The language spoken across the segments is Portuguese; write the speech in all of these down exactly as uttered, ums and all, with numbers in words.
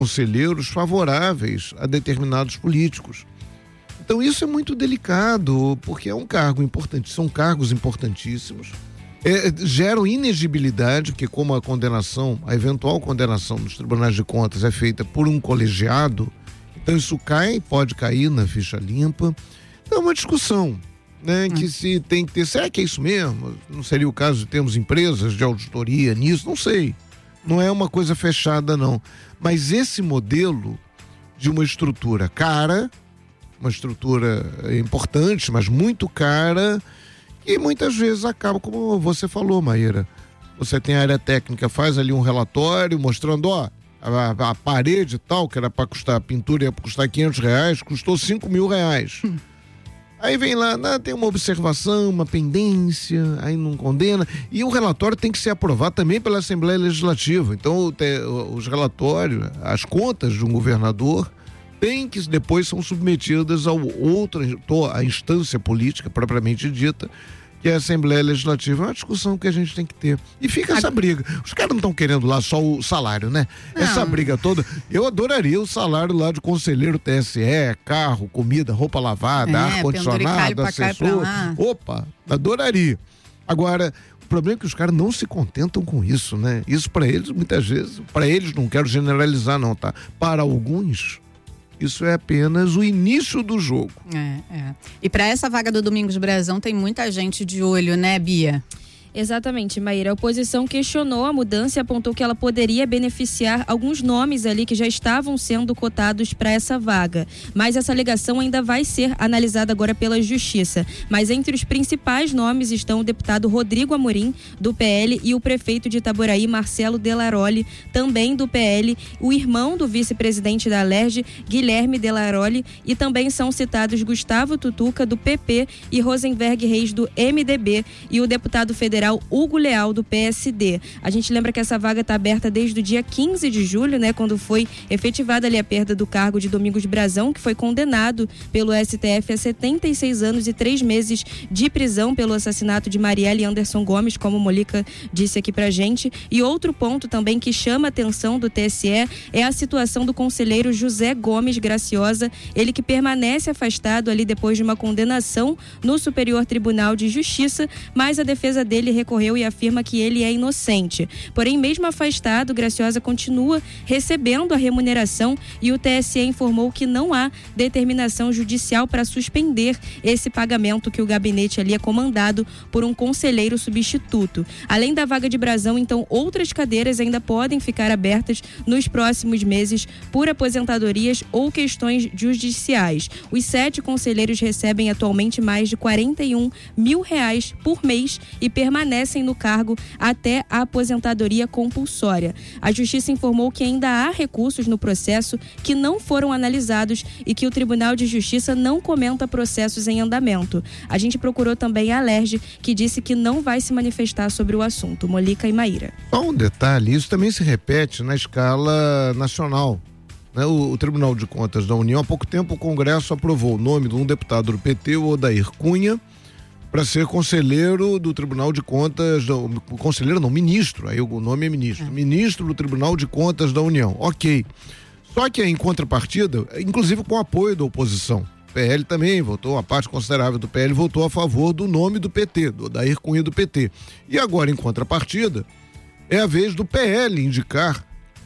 conselheiros favoráveis a determinados políticos. Então isso é muito delicado, porque é um cargo importante, são cargos importantíssimos, é, geram inegibilidade, porque como a condenação, a eventual condenação dos tribunais de contas é feita por um colegiado, então isso cai, pode cair na ficha limpa. Então é uma discussão, né, que se tem que ter, será que é isso mesmo? Não seria o caso de termos empresas de auditoria nisso? Não sei, não é uma coisa fechada não, mas esse modelo de uma estrutura cara, uma estrutura importante, mas muito cara, e muitas vezes acaba, como você falou, Maíra, você tem a área técnica, faz ali um relatório mostrando, ó, a, a parede e tal, que era para custar, a pintura ia custar quinhentos reais, custou cinco mil reais. Hum. Aí vem lá, né, tem uma observação, uma pendência, aí não condena, e o relatório tem que ser aprovado também pela Assembleia Legislativa. Então, te, os relatórios, as contas de um governador tem que depois são submetidas a outra, a instância política propriamente dita, que é a Assembleia Legislativa. É uma discussão que a gente tem que ter. E fica essa briga. Os caras não estão querendo lá só o salário, né? Não. Essa briga toda. Eu adoraria o salário lá de conselheiro T S E, carro, comida, roupa lavada, é, ar-condicionado, assessor. Opa, adoraria. Agora, o problema é que os caras não se contentam com isso, né? Isso para eles, muitas vezes, para eles, não quero generalizar não, tá? Para alguns, isso é apenas o início do jogo. É, é. E para essa vaga do Domingos Brazão tem muita gente de olho, né, Bia? Exatamente, Maíra. A oposição questionou a mudança e apontou que ela poderia beneficiar alguns nomes ali que já estavam sendo cotados para essa vaga. Mas essa alegação ainda vai ser analisada agora pela Justiça. Mas entre os principais nomes estão o deputado Rodrigo Amorim, do P L, e o prefeito de Itaboraí, Marcelo Delaroli, também do P L, o irmão do vice-presidente da Alerj, Guilherme Delaroli, e também são citados Gustavo Tutuca, do P P, e Rosenberg Reis, do M D B, e o deputado federal Hugo Leal, do P S D. A gente lembra que essa vaga está aberta desde o dia quinze de julho, né, quando foi efetivada ali a perda do cargo de Domingos Brazão, que foi condenado pelo S T F a setenta e seis anos e três meses de prisão pelo assassinato de Marielle Anderson Gomes, como o Molica disse aqui pra gente. E outro ponto também que chama a atenção do T S E é a situação do conselheiro José Gomes Graciosa, ele que permanece afastado ali depois de uma condenação no Superior Tribunal de Justiça, mas a defesa dele recorreu e afirma que ele é inocente. Porém, mesmo afastado, Graciosa continua recebendo a remuneração e o T S E informou que não há determinação judicial para suspender esse pagamento, que o gabinete ali é comandado por um conselheiro substituto. Além da vaga de Brazão, então, outras cadeiras ainda podem ficar abertas nos próximos meses por aposentadorias ou questões judiciais. Os sete conselheiros recebem atualmente mais de quarenta e um mil reais por mês e permanecem permanecem no cargo até a aposentadoria compulsória. A Justiça informou que ainda há recursos no processo que não foram analisados e que o Tribunal de Justiça não comenta processos em andamento. A gente procurou também a Alerj, que disse que não vai se manifestar sobre o assunto. Molica e Maíra. Só um detalhe, isso também se repete na escala nacional. O, o Tribunal de Contas da União, há pouco tempo o Congresso aprovou o nome de um deputado do P T, o Odair Cunha, para ser conselheiro do Tribunal de Contas, do, conselheiro não, ministro, aí o nome é ministro, é. ministro do Tribunal de Contas da União, ok. Só que em contrapartida, inclusive com o apoio da oposição, o P L também votou, a parte considerável do P L votou a favor do nome do P T, do Odair Cunha do P T. E agora, em contrapartida, é a vez do P L indicar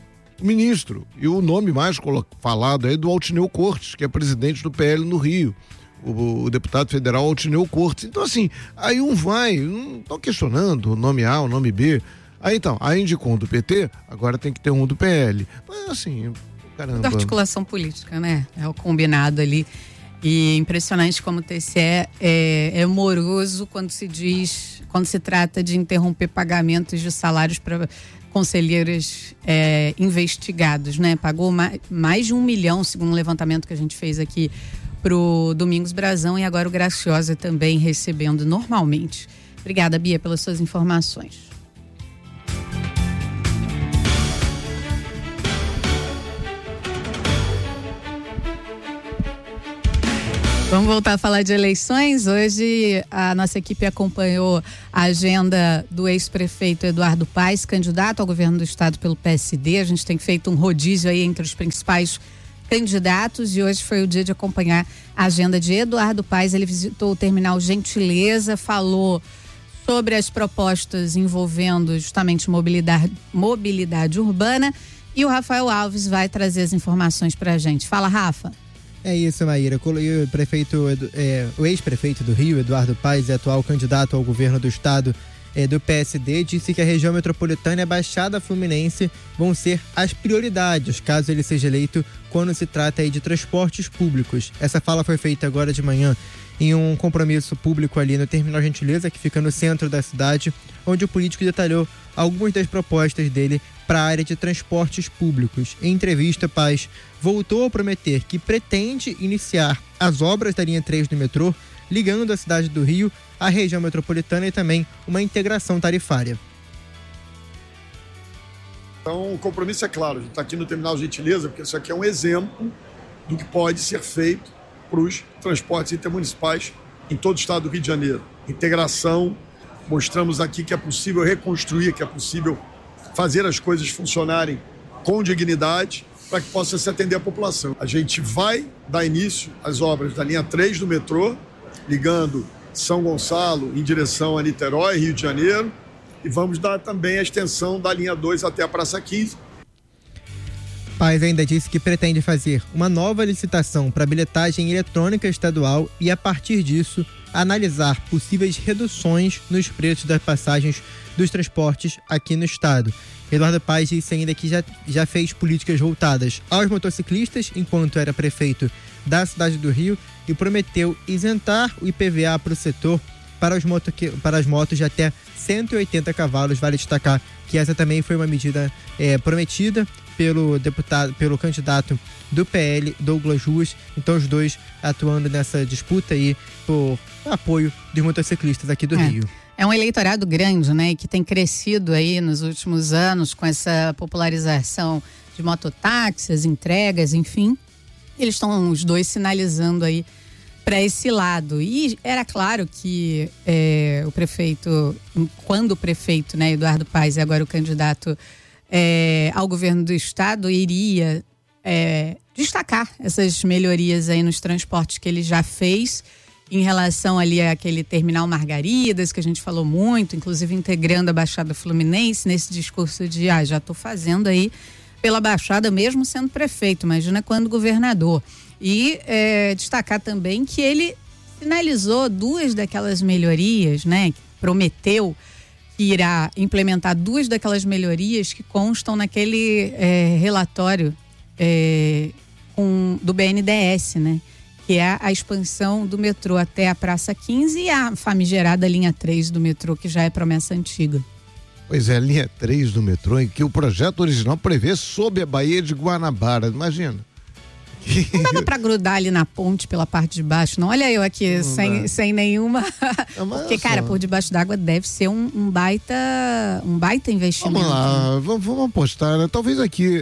o ministro, e o nome mais falado é do Altineu Cortes, que é presidente do P L no Rio. O, o deputado federal Altineu Cortes. Então, assim, aí um vai, não estão questionando o nome A, o nome B. Aí então, aí indicou um do P T, agora tem que ter um do P L. Mas, assim, caramba. Da articulação política, né? É o combinado ali. E impressionante como o T C E é, é moroso quando se diz, quando se trata de interromper pagamentos de salários para conselheiros é, investigados, né? Pagou mais, mais de um milhão, segundo um levantamento que a gente fez aqui pro Domingos Brazão, e agora o Graciosa também recebendo normalmente. Obrigada, Bia, pelas suas informações. Vamos voltar a falar de eleições. Hoje a nossa equipe acompanhou a agenda do ex-prefeito Eduardo Paes, candidato ao governo do estado pelo P S D. A gente tem feito um rodízio aí entre os principais candidatos e hoje foi o dia de acompanhar a agenda de Eduardo Paes. Ele visitou o terminal Gentileza, falou sobre as propostas envolvendo justamente mobilidade, mobilidade urbana, e o Rafael Alves vai trazer as informações pra gente. Fala, Rafa. É isso, Maíra. O prefeito, é, o ex-prefeito do Rio, Eduardo Paes, e atual candidato ao governo do estado é, do P S D, disse que a região metropolitana e a Baixada Fluminense vão ser as prioridades, caso ele seja eleito, quando se trata aí de transportes públicos. Essa fala foi feita agora de manhã em um compromisso público ali no Terminal Gentileza, que fica no centro da cidade, onde o político detalhou algumas das propostas dele para a área de transportes públicos. Em entrevista, Paes voltou a prometer que pretende iniciar as obras da linha três do metrô, ligando a cidade do Rio à região metropolitana e também uma integração tarifária. Então, o compromisso é claro, a gente está aqui no Terminal Gentileza, porque isso aqui é um exemplo do que pode ser feito para os transportes intermunicipais em todo o estado do Rio de Janeiro. Integração, mostramos aqui que é possível reconstruir, que é possível fazer as coisas funcionarem com dignidade para que possa se atender a população. A gente vai dar início às obras da linha três do metrô, ligando São Gonçalo em direção a Niterói, Rio de Janeiro, e vamos dar também a extensão da linha dois até a Praça quinze. Paes ainda disse que pretende fazer uma nova licitação para bilhetagem eletrônica estadual e, a partir disso, analisar possíveis reduções nos preços das passagens dos transportes aqui no estado. Eduardo Paes disse ainda que já, já fez políticas voltadas aos motociclistas enquanto era prefeito da cidade do Rio e prometeu isentar o I P V A para o setor para, os moto, para as motos de até cento e oitenta cavalos. Vale destacar que essa também foi uma medida é, prometida pelo deputado, pelo candidato do P L, Douglas Ruas. Então os dois atuando nessa disputa aí por apoio dos motociclistas aqui do é. Rio. É um eleitorado grande, né, e que tem crescido aí nos últimos anos com essa popularização de mototáxis, entregas, enfim. Eles estão os dois sinalizando aí para esse lado. E era claro que é, o prefeito, quando o prefeito, né, Eduardo Paes, e agora o candidato é, ao governo do estado, iria é, destacar essas melhorias aí nos transportes que ele já fez em relação ali àquele terminal Margaridas, que a gente falou muito, inclusive integrando a Baixada Fluminense nesse discurso de, ah, já estou fazendo aí pela Baixada mesmo sendo prefeito, imagina quando governador. E é, destacar também que ele sinalizou duas daquelas melhorias, né? Prometeu que irá implementar duas daquelas melhorias que constam naquele é, relatório é, com, do B N D E S, né? Que é a expansão do metrô até a Praça quinze e a famigerada linha três do metrô, que já é promessa antiga. Pois é, a linha três do metrô, em que o projeto original prevê sob a Baía de Guanabara, imagina. Não dava pra grudar ali na ponte pela parte de baixo, não? Olha eu aqui, sem, sem nenhuma... Porque, cara, por debaixo d'água deve ser um, um baita um baita investimento. Vamos lá, vamos, vamos apostar, né? Talvez aqui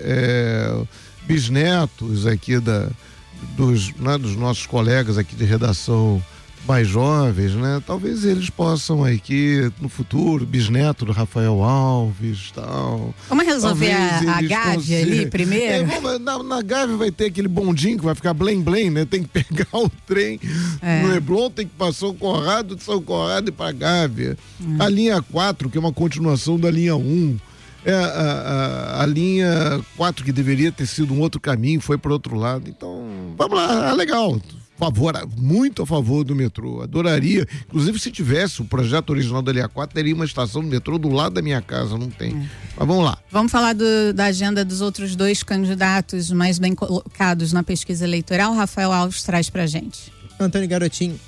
é, é, bisnetos aqui da, dos, né, dos nossos colegas aqui de redação mais jovens, né? Talvez eles possam aqui no futuro, bisneto do Rafael Alves, tal. Vamos resolver a, a Gávea consigam... ali primeiro? É, vamos, na, na Gávea vai ter aquele bondinho que vai ficar blém blém, né? Tem que pegar o trem é. no Leblon, tem que passar o Conrado de São Conrado e ir pra Gávea. Hum. A linha quatro, que é uma continuação da linha um. É, a, a, a linha quatro, que deveria ter sido um outro caminho, foi para outro lado. Então, vamos lá, é legal. Favor, muito a favor do metrô, adoraria, inclusive se tivesse o projeto original da linha quatro, teria uma estação do metrô do lado da minha casa, não tem, é. Mas vamos lá. Vamos falar do, da agenda dos outros dois candidatos mais bem colocados na pesquisa eleitoral. Rafael Alves traz pra gente. Antônio Garotinho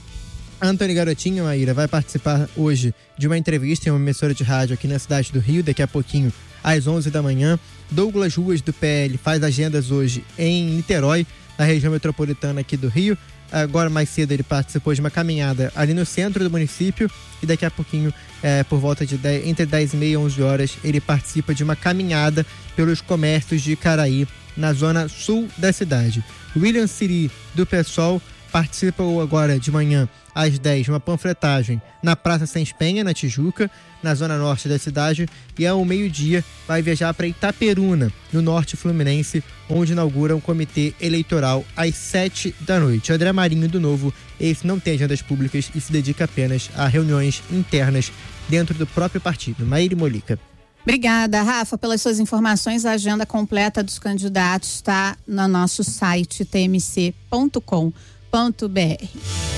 Antônio Garotinho, Maíra, vai participar hoje de uma entrevista em uma emissora de rádio aqui na cidade do Rio, daqui a pouquinho às onze da manhã. Douglas Ruas do P L faz agendas hoje em Niterói, na região metropolitana aqui do Rio. Agora mais cedo ele participou de uma caminhada ali no centro do município e daqui a pouquinho, é, por volta de dez, entre dez e meia e onze horas, ele participa de uma caminhada pelos comércios de Caraí, na zona sul da cidade. William Siri do PSOL participou agora de manhã, às dez, de uma panfletagem na Praça Sem Penha, na Tijuca, na zona norte da cidade, e ao meio-dia vai viajar para Itaperuna, no norte fluminense, onde inaugura um comitê eleitoral às sete da noite. André Marinho, do Novo, esse não tem agendas públicas e se dedica apenas a reuniões internas dentro do próprio partido. Maíra Molica. Obrigada, Rafa, pelas suas informações. A agenda completa dos candidatos está no nosso site t m c ponto com ponto b r.